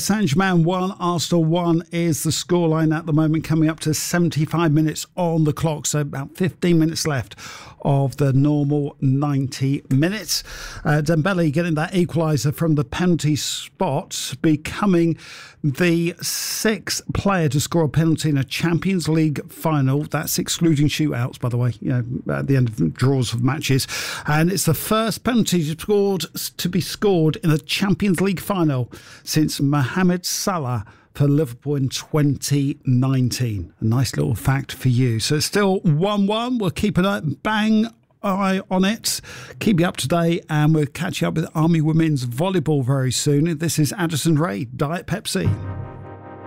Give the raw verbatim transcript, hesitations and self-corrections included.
Saint-Germain one, Arsenal one is the scoreline at the moment, coming up to seventy-five minutes on the clock, so about fifteen minutes left of the normal ninety minutes. Uh, Dembele getting that equaliser from the penalty spot, becoming the sixth player to score a penalty in a Champions League final. That's excluding shootouts, by the way, you know, at the end of draws of matches. And it's the first penalty scored to be scored in a Champions League final since Mohamed Salah for Liverpool in twenty nineteen. A nice little fact for you. So it's still one one. We'll keep an eye, bang eye on it, keep you up to date, and we'll catch you up with Army Women's Volleyball very soon. This is Addison Rae, Diet Pepsi.